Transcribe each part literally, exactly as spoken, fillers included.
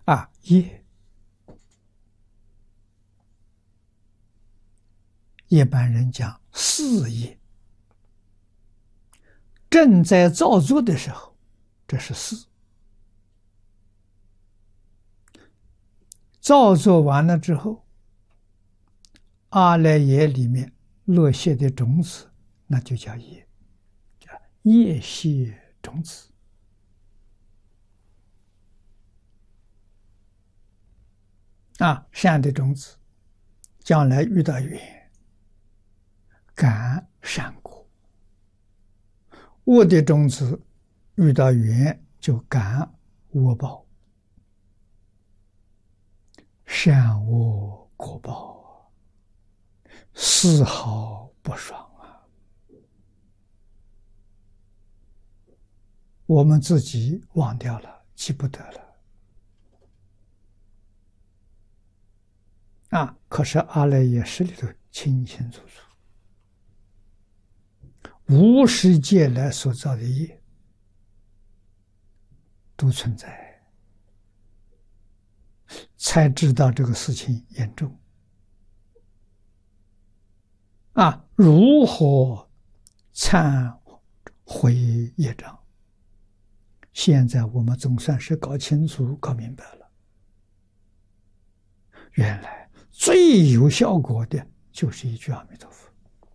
啊，业一般人讲事业，正在造作的时候，这是事。造作完了之后，阿赖耶里面落下的种子，那就叫业，叫业谢种子。啊，善的种子，将来遇到缘，感善果；恶的种子，遇到缘就感恶报。善恶果报，丝毫不爽啊！我们自己忘掉了，记不得了。啊！可是阿赖耶识里头清清楚楚，无始劫来所造的业都存在，才知道这个事情严重。啊！如何忏悔业障？现在我们总算是搞清楚、搞明白了。原来最有效果的就是一句阿弥陀佛，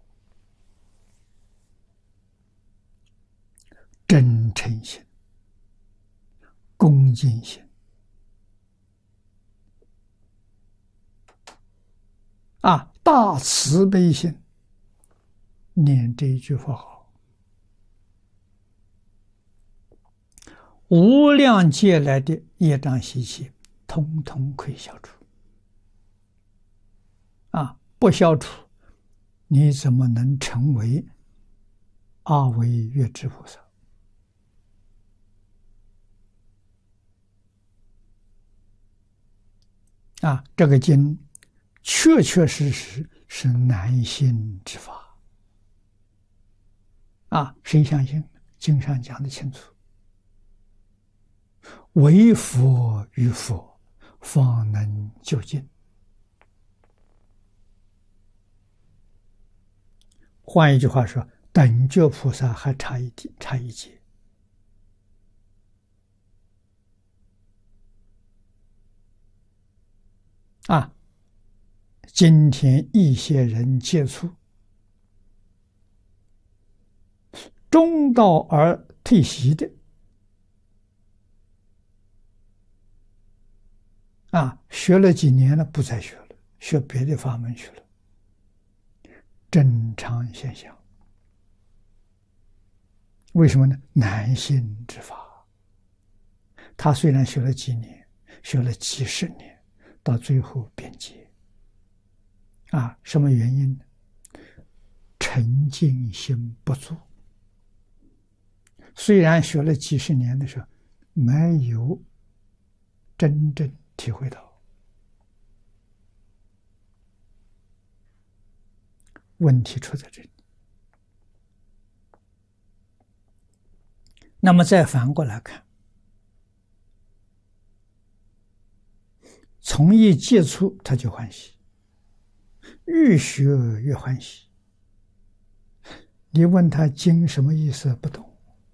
真诚心、恭敬心啊，大慈悲心，念这一句佛号，无量劫来的业障习气，通通可以消除。啊，不消除，你怎么能成为阿惟越致菩萨？啊，这个经确确实实是难信之法。啊，谁相信？经上讲的清楚，唯佛与佛方能究竟。换一句话说，等觉菩萨还差一点，差一截。啊，今天一些人接触中道而退席的，啊，学了几年了，不再学了，学别的法门去了，正常现象。为什么呢？难信之法。他虽然学了几年，学了几十年，到最后变节。啊，什么原因呢？沉静心不足。虽然学了几十年的时候，没有真正体会到。问题出在这里。那么再反过来看，从一接触他就欢喜，越学越欢喜。你问他经什么意思，不懂。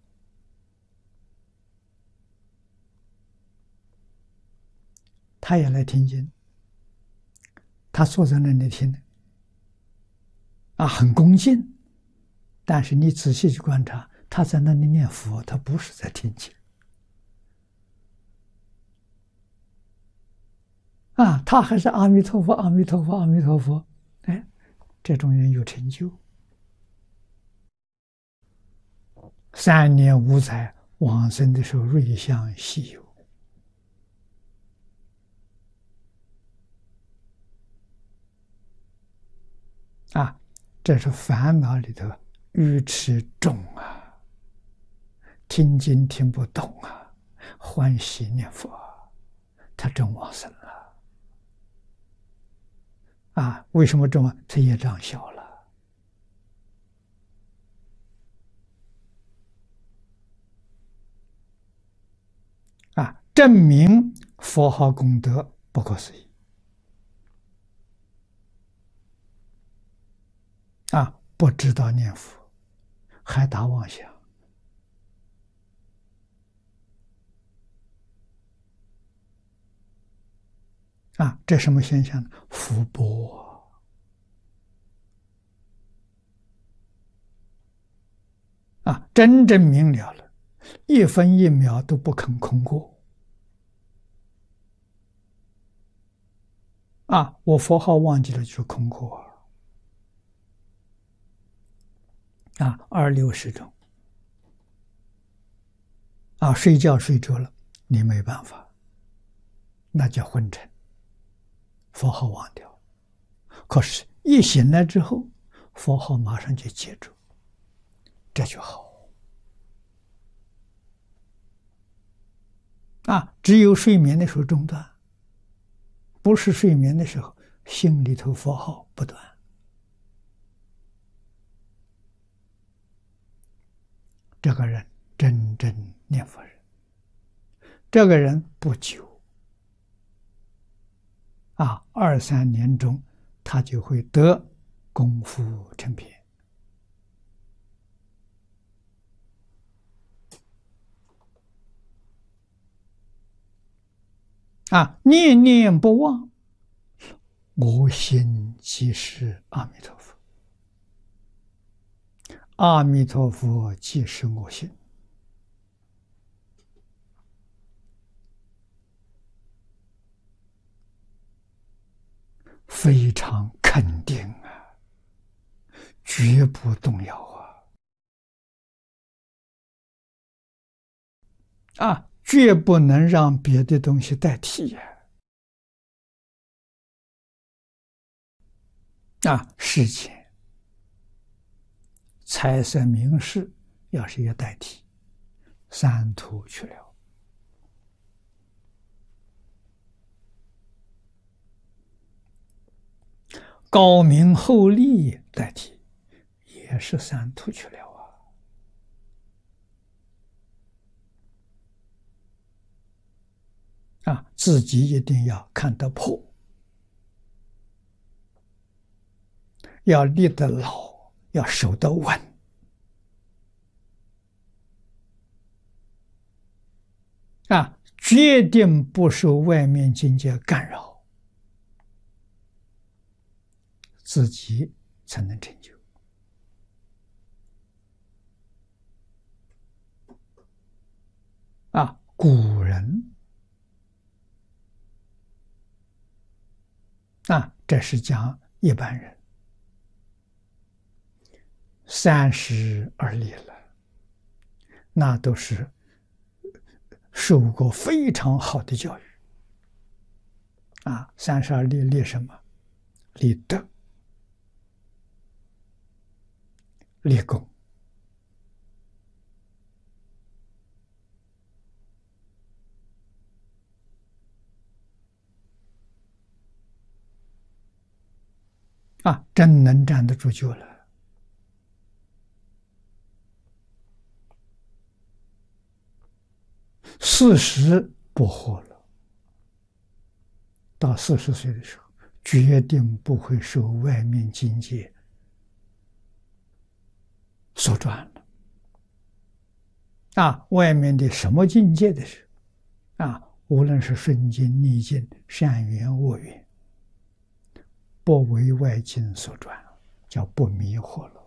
他也来听经，他坐在那里听，啊，很恭敬。但是你仔细去观察，他在那里念佛，他不是在听经。啊，他还是阿弥陀佛，阿弥陀佛，阿弥陀佛。哎，这种人有成就。三年五载往生的时候，瑞相稀有。啊，这是烦恼里头愚痴重啊，听经听不懂啊，欢喜念佛，他真往生了。啊，为什么重啊？他业障小了。啊，证明佛号功德不可思议啊！不知道念佛，还打妄想啊！这什么现象呢？福报啊！真正明了了，一分一秒都不肯空过。啊，我佛号忘记了就是空过啊，二六时中啊，睡觉睡着了，你没办法，那叫昏沉，佛号忘掉。可是，一醒来之后，佛号马上就接住，这就好啊。只有睡眠的时候中断。不是睡眠的时候，心里头佛号不断，这个人真正念佛人，这个人不久啊，二三年中他就会得功夫成片啊，念念不忘，我心即是阿弥陀佛，阿弥陀佛即是我心。非常肯定啊，绝不动摇啊！啊，绝不能让别的东西代替呀！啊，世间财色名食要是一代替，三途去了。高明厚利代替，也是三途去了啊！啊，自己一定要看得破，要立得牢，要守得稳啊！决定不受外面境界干扰。自己才能成就啊！古人啊，这是讲一般人，三十而立了，那都是受过非常好的教育啊！三十而立，立什么？立德。立功啊，真能站得住脚了。四十不惑了，到四十岁的时候，决定不会受外面境界所转了。啊，外面的什么境界的事，啊，无论是顺境、逆境、善缘、恶缘，不为外境所转，叫不迷惑了。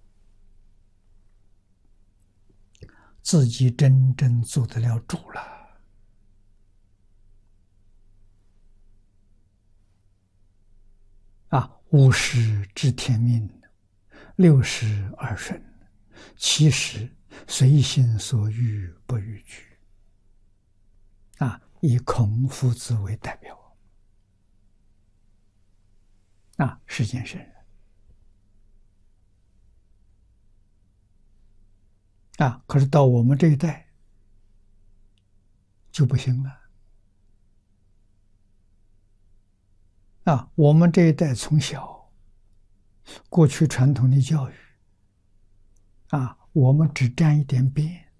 自己真正做得了主了。啊，五十知天命，六十而顺，七十随心所欲不逾矩。啊，以孔夫子为代表。啊，世间圣人。啊，可是到我们这一代就不行了。啊，我们这一代从小过去传统的教育，啊，我们只沾一点边，